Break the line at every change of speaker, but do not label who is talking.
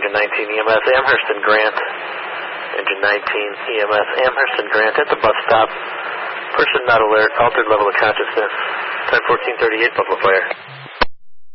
Engine 19 EMS, Amherst and Grant. Engine 19 EMS, Amherst and Grant at the bus stop. Person not alert, altered level of consciousness. Time 1438, Buffalo Fire.